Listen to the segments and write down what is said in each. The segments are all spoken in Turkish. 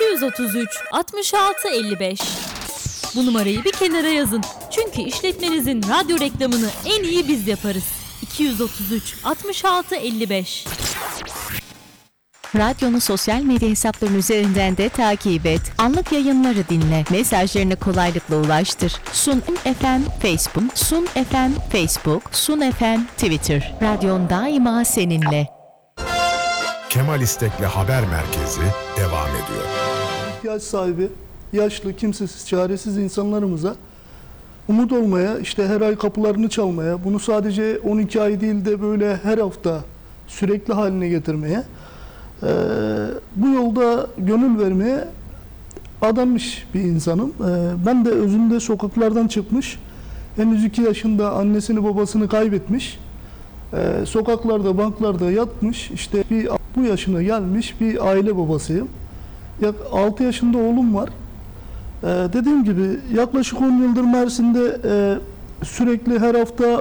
233 66 55. Bu numarayı bir kenara yazın. Çünkü işletmenizin radyo reklamını en iyi biz yaparız. 233 66 55. Radyonun sosyal medya hesaplarının üzerinden de takip et. Anlık yayınları dinle. Mesajlarını kolaylıkla ulaştır. Sun FM Facebook, Sun FM Facebook, Sun FM Twitter. Radyon daima seninle. Kemal İstek'le Haber Merkezi devam ediyor. İhtiyaç sahibi, yaşlı, kimsesiz, çaresiz insanlarımıza umut olmaya, işte her ay kapılarını çalmaya, bunu sadece 12 ay değil de böyle her hafta sürekli haline getirmeye, bu yolda gönül vermeye adanmış bir insanım. Ben de özünde sokaklardan çıkmış, henüz 2 yaşında annesini babasını kaybetmiş, sokaklarda, banklarda yatmış, işte bu yaşına gelmiş bir aile babasıyım. 6 yaşında oğlum var. Dediğim gibi yaklaşık 10 yıldır Mersin'de sürekli her hafta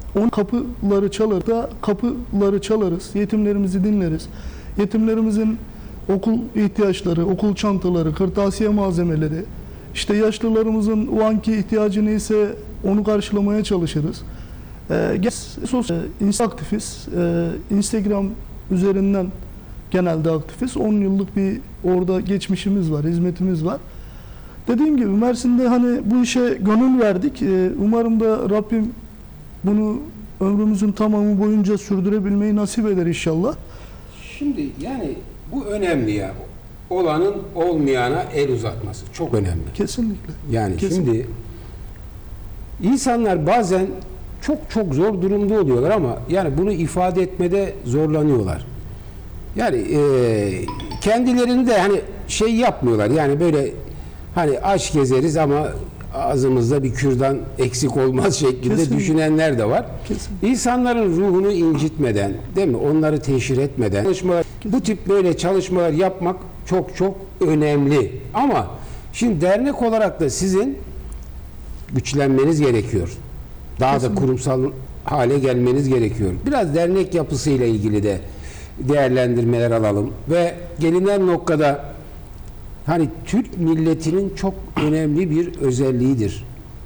kapıları çalarız, yetimlerimizi dinleriz. Yetimlerimizin okul ihtiyaçları, okul çantaları, kırtasiye malzemeleri, işte yaşlılarımızın o anki ihtiyacı neyse onu karşılamaya çalışırız. Aktifiz. Instagram üzerinden genelde aktifiz. 10 yıllık bir orada geçmişimiz var, hizmetimiz var. Dediğim gibi Mersin'de hani bu işe gönül verdik. Umarım da Rabbim bunu ömrümüzün tamamı boyunca sürdürebilmeyi nasip eder inşallah. Şimdi yani bu önemli ya. Olanın olmayana el uzatması çok önemli. Kesinlikle. Yani Kesinlikle. şimdi insanlar bazen çok zor durumda oluyorlar ama yani bunu ifade etmede zorlanıyorlar. Yani kendilerini de hani şey yapmıyorlar. Yani böyle hani aç gezeriz ama ağzımızda bir kürdan eksik olmaz şeklinde Kesinlikle. Düşünenler de var. Kesinlikle. İnsanların ruhunu incitmeden, değil mi? Onları teşhir etmeden bu tip böyle çalışmalar yapmak çok önemli. Ama şimdi dernek olarak da sizin güçlenmeniz gerekiyor. Daha Kesinlikle. da kurumsal hale gelmeniz gerekiyor. Biraz dernek yapısıyla ilgili de değerlendirmeler alalım ve gelinen noktada hani Türk milletinin çok önemli bir özelliğidir.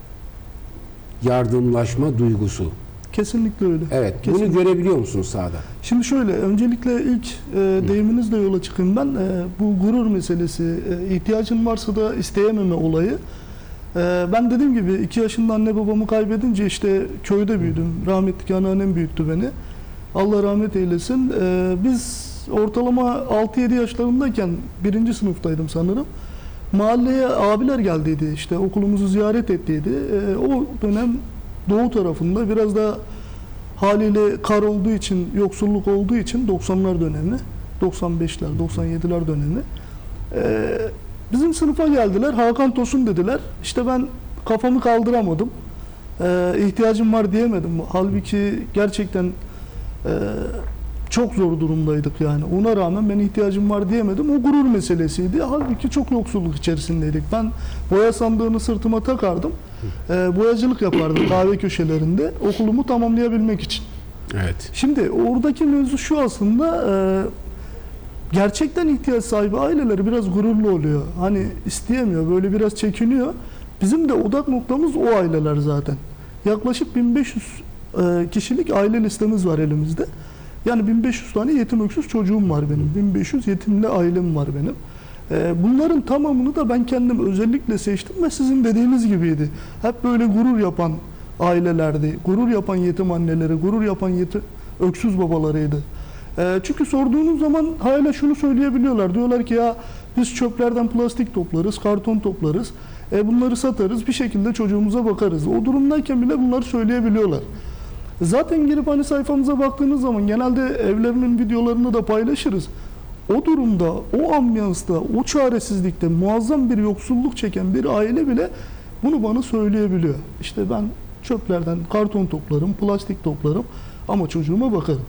Yardımlaşma duygusu. Kesinlikle öyle. Evet. Kesinlikle. Bunu görebiliyor musunuz sahada? Şimdi şöyle, öncelikle ilk deyiminizle yola çıkayım ben. Bu gurur meselesi, ihtiyacın varsa da isteyememe olayı. Ben dediğim gibi 2 yaşında anne babamı kaybedince işte köyde büyüdüm. Rahmetli anneannem büyüttü beni. Allah rahmet eylesin. Biz ortalama 6-7 yaşlarındayken 1. sınıftaydım sanırım. Mahalleye abiler geldiydi, işte okulumuzu ziyaret ettiydi. O dönem doğu tarafında biraz da haliyle kar olduğu için, yoksulluk olduğu için 90'lar dönemi, 95'ler, 97'ler dönemi. Bizim sınıfa geldiler, Hakan Tosun dediler. İşte ben kafamı kaldıramadım. İhtiyacım var diyemedim. Halbuki gerçekten çok zor durumdaydık yani. Ona rağmen ben ihtiyacım var diyemedim. O gurur meselesiydi. Halbuki çok yoksulluk içerisindeydik. Ben boya sandığını sırtıma takardım. Boyacılık yapardım kahve köşelerinde. Okulumu tamamlayabilmek için. Evet. Şimdi oradaki mevzu şu aslında, gerçekten ihtiyaç sahibi aileler biraz gururlu oluyor. Hani isteyemiyor, böyle biraz çekiniyor. Bizim de odak noktamız o aileler zaten. Yaklaşık 1500 kişilik aile listemiz var elimizde. Yani 1500 tane yetim öksüz çocuğum var benim. 1500 yetimli ailem var benim. Bunların tamamını da ben kendim özellikle seçtim ve sizin dediğiniz gibiydi. Hep böyle gurur yapan ailelerdi. Gurur yapan yetim anneleri, gurur yapan yetim öksüz babalarıydı. Çünkü sorduğunuz zaman hala şunu söyleyebiliyorlar. Diyorlar ki ya biz çöplerden plastik toplarız, karton toplarız. Bunları satarız, bir şekilde çocuğumuza bakarız. O durumdayken bile bunları söyleyebiliyorlar. Zaten girip hani sayfamıza baktığınız zaman genelde evlerinin videolarını da paylaşırız. O durumda, o ambiyansta, o çaresizlikte muazzam bir yoksulluk çeken bir aile bile bunu bana söyleyebiliyor. İşte ben çöplerden karton toplarım, plastik toplarım ama çocuğuma bakarım.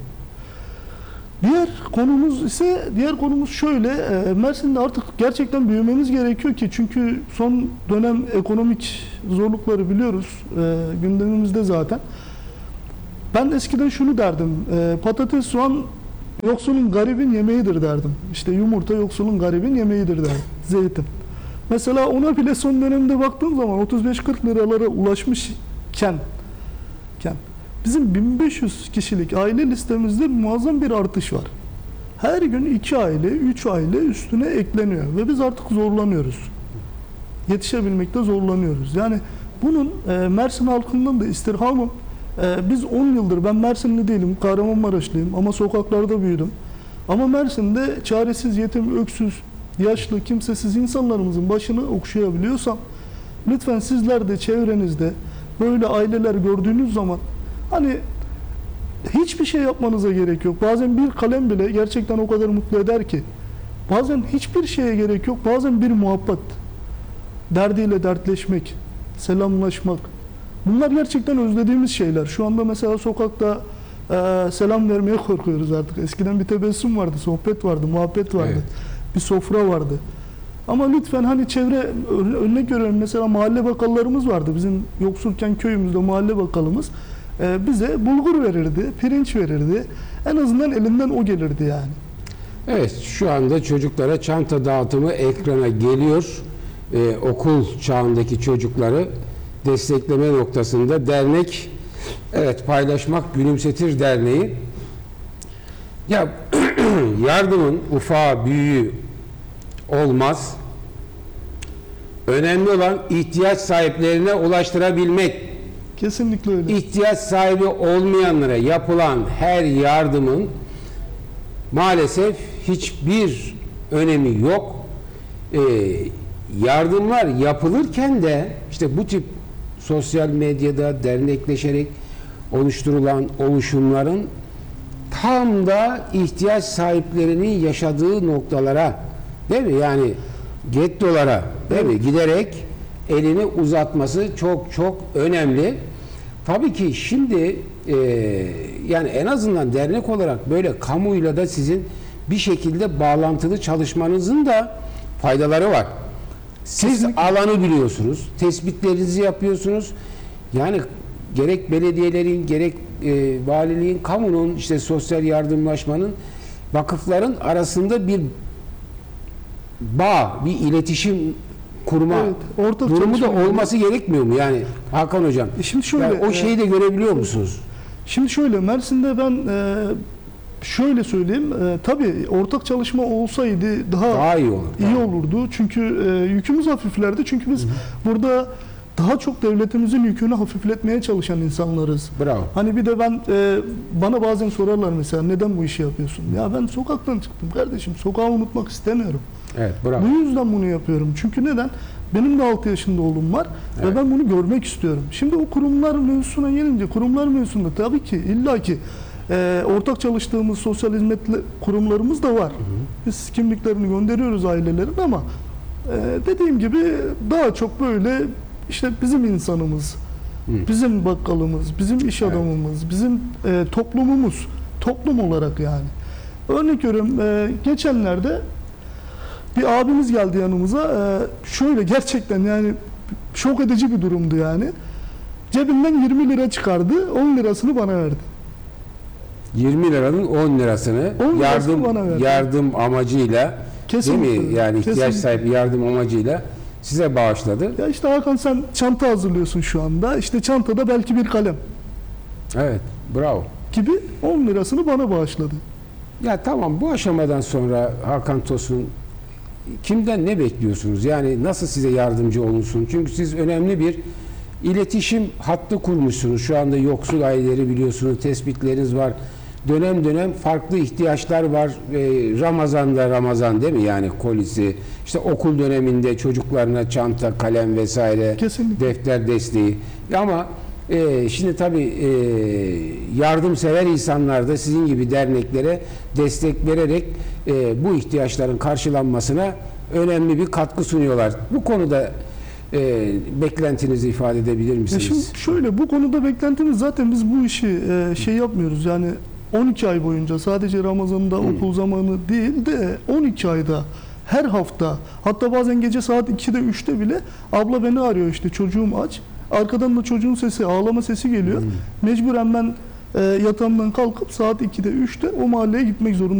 Diğer konumuz şöyle, Mersin'de artık gerçekten büyümemiz gerekiyor ki çünkü son dönem ekonomik zorlukları biliyoruz, gündemimizde zaten. Ben eskiden şunu derdim, patates, soğan yoksulun garibin yemeğidir derdim. İşte yumurta yoksulun garibin yemeğidir derdim. Zeytin. Mesela ona bile son dönemde baktığım zaman 35-40 liralara ulaşmışken bizim 1500 kişilik aile listemizde muazzam bir artış var. Her gün 2 aile, 3 aile üstüne ekleniyor ve biz artık zorlanıyoruz. Yetişebilmekte zorlanıyoruz. Yani bunun Mersin halkından da istirhamım. Biz 10 yıldır, ben Mersinli değilim, Kahramanmaraşlıyım ama sokaklarda büyüdüm. Ama Mersin'de çaresiz, yetim, öksüz, yaşlı, kimsesiz insanlarımızın başını okşayabiliyorsam lütfen sizler de çevrenizde böyle aileler gördüğünüz zaman hani hiçbir şey yapmanıza gerek yok. Bazen bir kalem bile gerçekten o kadar mutlu eder ki. Bazen hiçbir şeye gerek yok. Bazen bir muhabbet. Derdiyle dertleşmek, selamlaşmak. Bunlar gerçekten özlediğimiz şeyler. Şu anda mesela sokakta selam vermeye korkuyoruz artık. Eskiden bir tebessüm vardı, sohbet vardı, muhabbet vardı. Evet. Bir sofra vardı. Ama lütfen hani çevre, örnek veriyorum, mesela mahalle bakkallarımız vardı. Bizim yoksulken köyümüzde mahalle bakkalımız bize bulgur verirdi, pirinç verirdi. En azından elinden o gelirdi yani. Evet, şu anda çocuklara çanta dağıtımı ekrana geliyor. Okul çağındaki çocukları destekleme noktasında dernek, evet, Paylaşmak Gülümsetir Derneği. Ya yardımın ufağı büyüğü olmaz. Önemli olan ihtiyaç sahiplerine ulaştırabilmek. Kesinlikle öyle. İhtiyaç sahibi olmayanlara yapılan her yardımın maalesef hiçbir önemi yok. Yardımlar yapılırken de işte bu tip sosyal medyada dernekleşerek oluşturulan oluşumların tam da ihtiyaç sahiplerinin yaşadığı noktalara, değil mi? Yani gettolara, değil mi? Giderek elini uzatması çok çok önemli. Tabii ki şimdi yani en azından dernek olarak böyle kamuyla da sizin bir şekilde bağlantılı çalışmanızın da faydaları var. Siz Kesinlikle. alanı biliyorsunuz, tespitlerinizi yapıyorsunuz. Yani gerek belediyelerin, gerek valiliğin, kamunun, işte sosyal yardımlaşmanın, vakıfların arasında bir bağ, bir iletişim kurma Evet, ortak durumu da çalışma olması gerekmiyor mu? Yani Hakan Hocam, Şimdi şöyle, yani o şeyi de görebiliyor musunuz? Şimdi şöyle, Mersin'de ben şöyle söyleyeyim, tabii ortak çalışma olsaydı Daha iyi olur. iyi olurdu. Çünkü yükümüz hafiflerdi. Çünkü biz burada daha çok devletimizin yükünü hafifletmeye çalışan insanlarız. Bravo. Hani bir de ben bana bazen sorarlar mesela, neden bu işi yapıyorsun? Ya ben sokaktan çıktım kardeşim. Sokağı unutmak istemiyorum. Evet, bravo. Bu yüzden bunu yapıyorum. Çünkü neden? Benim de 6 yaşında oğlum var Evet. ve ben bunu görmek istiyorum. Şimdi o kurumlar mevzusuna gelince, kurumlar mevzusunda tabii ki illaki ortak çalıştığımız sosyal hizmetli kurumlarımız da var. Biz kimliklerini gönderiyoruz ailelerin ama dediğim gibi daha çok böyle işte bizim insanımız, bizim bakkalımız, bizim iş adamımız, bizim toplumumuz, toplum olarak yani. Örnek veriyorum, geçenlerde bir abimiz geldi yanımıza. Şöyle gerçekten yani şok edici bir durumdu yani. Cebinden 20 lira çıkardı, 10 lirasını bana verdi. 20 liranın 10 lirasını 10 lirasını bana verdi. yardım amacıyla, Kesinlikle. değil mi? Yani ihtiyaç Kesinlikle. sahibi yardım amacıyla size bağışladı. Ya işte Hakan, sen çanta hazırlıyorsun şu anda. İşte çantada belki bir kalem Evet, bravo. gibi 10 lirasını bana bağışladı. Ya tamam, bu aşamadan sonra Hakan Tosun, kimden ne bekliyorsunuz? Yani nasıl size yardımcı olunsun? Çünkü siz önemli bir iletişim hattı kurmuşsunuz. Şu anda yoksul aileleri biliyorsunuz, tespitleriniz var. Dönem dönem farklı ihtiyaçlar var. Ramazan'da Ramazan, değil mi? Yani kolisi, işte okul döneminde çocuklarına çanta, kalem vesaire, Kesinlikle. defter desteği. Ama şimdi tabii yardımsever insanlar da sizin gibi derneklere destek vererek bu ihtiyaçların karşılanmasına önemli bir katkı sunuyorlar. Bu konuda beklentinizi ifade edebilir Ya misiniz? şimdi şöyle, bu konuda beklentimiz, zaten biz bu işi şey yapmıyoruz yani 12 ay boyunca, sadece Ramazan'da okul zamanı değil de 12 ayda her hafta, hatta bazen gece saat 2'de 3'te bile abla beni arıyor, işte çocuğum aç. Arkadan da çocuğun sesi, ağlama sesi geliyor. Mecburen ben yatağımdan kalkıp saat 2'de 3'te o mahalleye gitmek zorunda